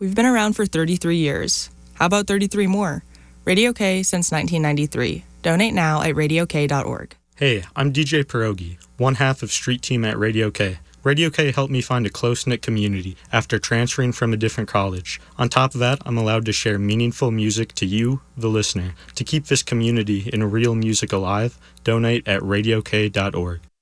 We've been around for 33 years. How about 33 more? Radio K since 1993. Donate now at radiok.org. Hey, I'm DJ Pierogi, one half of Street Team at Radio K. Radio K helped me find a close-knit community after transferring from a different college. On top of that, I'm allowed to share meaningful music to you, the listener. To keep this community and real music alive, donate at radiok.org.